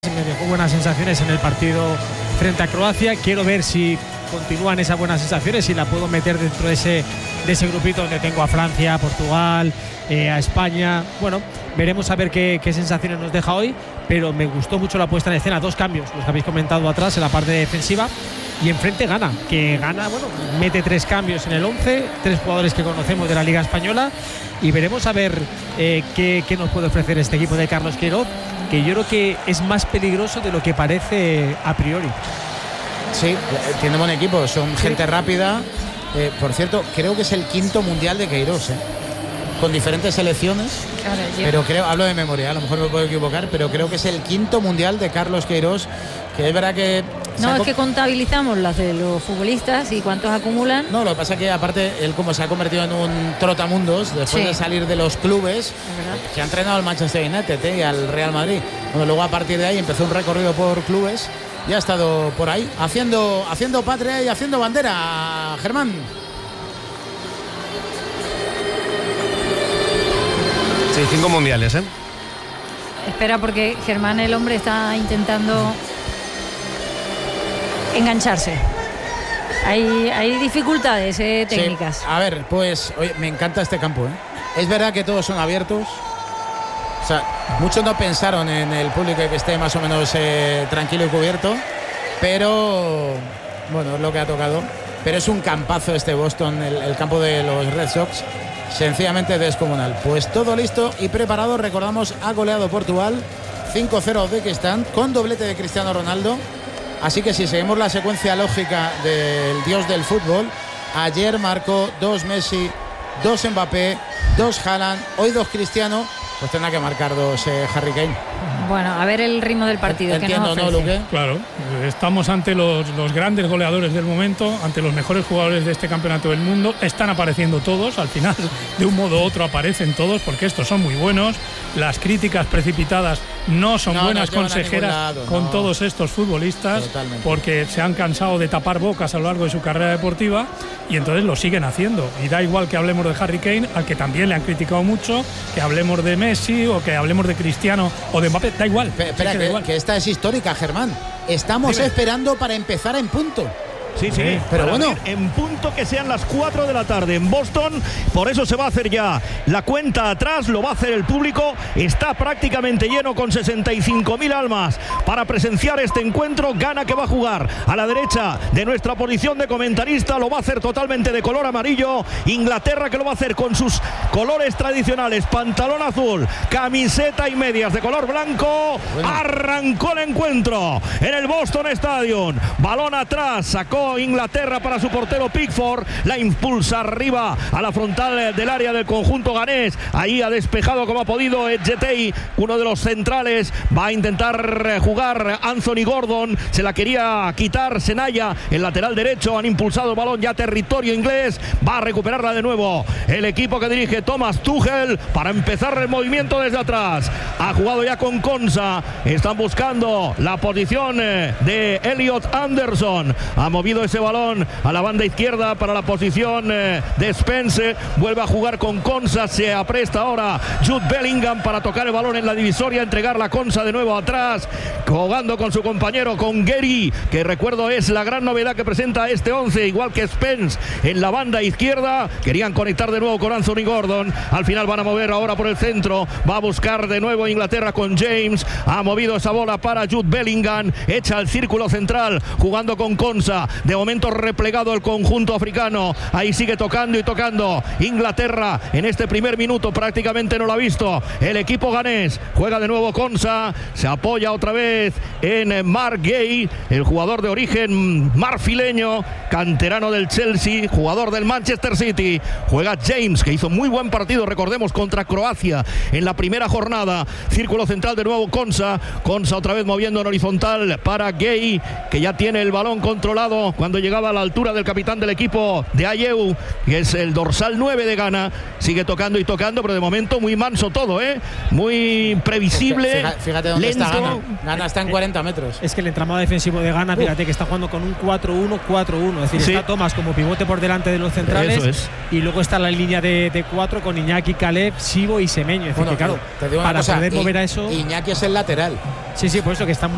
Me dejó buenas sensaciones en el partido frente a Croacia. Quiero ver si continúan esas buenas sensaciones y la puedo meter dentro de ese grupito donde tengo a Francia, a Portugal, a España. Bueno, veremos a ver qué sensaciones nos deja hoy, pero me gustó mucho la puesta en escena. 2 cambios, los que habéis comentado atrás en la parte defensiva, y enfrente Ghana, bueno, mete 3 cambios en el 11, 3 jugadores que conocemos de la Liga Española, y veremos a ver qué nos puede ofrecer este equipo de Carlos Queiroz, que yo creo que es más peligroso de lo que parece a priori. Sí, tiene buen equipo, son gente rápida. Por cierto, creo que es el 5º mundial de Queiroz, con diferentes selecciones. Pero creo, hablo de memoria, a lo mejor me puedo equivocar, pero creo que es el 5º mundial de Carlos Queiroz, que es verdad que... No, es que contabilizamos las de los futbolistas y cuántos acumulan. No, lo que pasa es que aparte él, como se ha convertido en un trotamundos después de salir de los clubes, que ha entrenado al Manchester United y al Real Madrid. Bueno, luego a partir de ahí empezó un recorrido por clubes y ha estado por ahí haciendo patria y haciendo bandera. Germán. Sí, 5 mundiales, Espera, porque Germán, el hombre, está intentando engancharse. Hay dificultades técnicas. Sí. A ver, pues oye, me encanta este campo. Es verdad que todos son abiertos. O sea, muchos no pensaron en el público que esté más o menos tranquilo y cubierto, pero bueno, es lo que ha tocado. Pero es un campazo este Boston, el campo de los Red Sox, sencillamente descomunal. Pues todo listo y preparado. Recordamos, ha goleado Portugal 5-0 a Uzbekistán con doblete de Cristiano Ronaldo. Así que si seguimos la secuencia lógica del dios del fútbol, ayer marcó 2 Messi, 2 Mbappé, 2 Haaland, hoy 2 Cristiano, pues tendrá que marcar 2 Harry Kane. Bueno, a ver el ritmo del partido. Entiendo, ¿no, Luque? Claro, estamos ante los grandes goleadores del momento, ante los mejores jugadores de este campeonato del mundo. Están apareciendo todos, al final de un modo u otro aparecen todos, porque estos son muy buenos. Las críticas precipitadas no son buenas consejeras con todos estos futbolistas. Totalmente. Porque se han cansado de tapar bocas a lo largo de su carrera deportiva y entonces lo siguen haciendo. Y da igual que hablemos de Harry Kane, al que también le han criticado mucho, que hablemos de Messi o que hablemos de Cristiano o de Mbappé, da igual. Espera, que esta es histórica, Germán. Estamos esperando para empezar en punto. Sí, pero bueno, en punto que sean las 4 de la tarde en Boston. Por eso se va a hacer ya la cuenta atrás, lo va a hacer el público. Está prácticamente lleno con 65.000 almas para presenciar este encuentro. Ghana, que va a jugar a la derecha de nuestra posición de comentarista, lo va a hacer totalmente de color amarillo. Inglaterra, que lo va a hacer con sus colores tradicionales, pantalón azul, camiseta y medias de color blanco. Arrancó el encuentro en el Boston Stadium. Balón atrás, sacó Inglaterra para su portero Pickford, la impulsa arriba a la frontal del área del conjunto ganés. Ahí ha despejado como ha podido Edgetei, uno de los centrales. Va a intentar jugar Anthony Gordon, se la quería quitar Senaya, el lateral derecho. Han impulsado el balón ya territorio inglés. Va a recuperarla de nuevo el equipo que dirige Thomas Tuchel para empezar el movimiento desde atrás. Ha jugado ya con Konsa, están buscando la posición de Elliot Anderson. Ha movido ese balón a la banda izquierda para la posición de Spence. Vuelve a jugar con Konsa, se apresta ahora Jude Bellingham para tocar el balón en la divisoria, entregar la Konsa de nuevo atrás, jugando con su compañero, con Gary, que recuerdo es la gran novedad que presenta este 11, igual que Spence en la banda izquierda. Querían conectar de nuevo con Anthony Gordon, al final van a mover ahora por el centro. Va a buscar de nuevo Inglaterra con James. Ha movido esa bola para Jude Bellingham, echa el círculo central jugando con Konsa. De momento replegado el conjunto africano. Ahí sigue tocando y tocando Inglaterra en este primer minuto. Prácticamente no lo ha visto el equipo ganés. Juega de nuevo Konsa. Se apoya otra vez en Mark Gay, el jugador de origen marfileño, canterano del Chelsea, jugador del Manchester City. Juega James, que hizo muy buen partido, recordemos, contra Croacia en la primera jornada. Círculo central de nuevo Konsa. Konsa otra vez moviendo en horizontal para Gay, que ya tiene el balón controlado cuando llegaba a la altura del capitán del equipo de Ayew, que es el dorsal 9 de Ghana. Sigue tocando y tocando, pero de momento muy manso todo, muy previsible. Fíjate dónde lento. está Ghana. Ghana está en 40 metros. Es que el entramado defensivo de Ghana, fíjate que está jugando con un 4-1-4-1. Es decir, está Thomas como pivote por delante de los centrales. Eso es. Y luego está la línea de 4 con Iñaki, Caleb, Sibo y Semeño. Es decir, que, claro, te digo una para cosa, poder mover a eso. Iñaki es el lateral. Sí, por eso que está